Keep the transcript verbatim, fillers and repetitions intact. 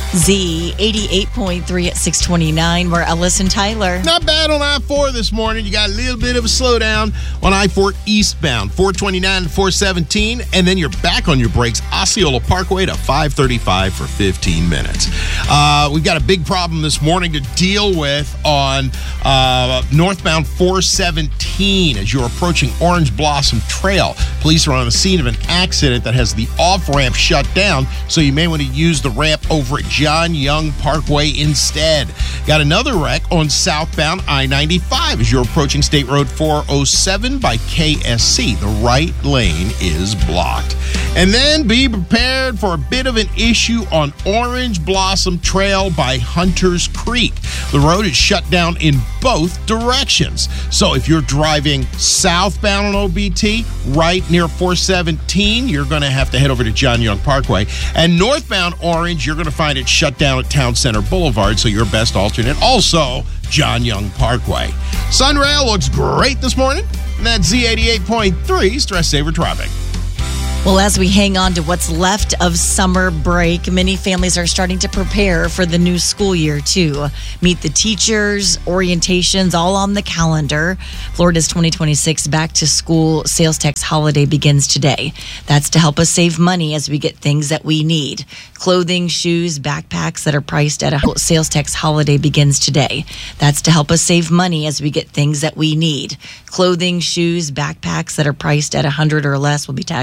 Z eighty-eight point three at six twenty-nine. We're Ellis and Tyler. Not bad on I four this morning. You got a little bit of a slowdown on I four eastbound, four twenty-nine to four seventeen, and then you're back on your brakes, Osceola Parkway to five thirty-five for fifteen minutes. Uh, we've got a big problem this morning to deal with on uh, northbound four seventeen as you're approaching Orange Blossom Trail. Police are on the scene of an accident that has the off-ramp shut down, so you may want to use the ramp over at John Young Parkway instead. Got another wreck on southbound I ninety-five as you're approaching State Road four oh seven by K S C. The right lane is blocked. And then be prepared for a bit of an issue on Orange Blossom Trail by Hunters Creek. The road is shut down in both directions. So if you're driving southbound on O B T, right near four seventeen, you're going to have to head over to John Young Parkway. And northbound Orange, you're going to find it shut down at Town Center Boulevard, so your best alternate also John Young Parkway. Sunrail looks great this morning, and that's Z eighty-eight point three Stress Saver Traffic. Well, as we hang on to what's left of summer break, many families are starting to prepare for the new school year, too. Meet the teachers, orientations, all on the calendar. Florida's twenty twenty-six Back to School Sales Tax Holiday begins today. That's to help us save money as we get things that we need. Clothing, shoes, backpacks that are priced at a sales tax holiday begins today. That's to help us save money as we get things that we need. Clothing, shoes, backpacks that are priced at one hundred dollars or less will be taxed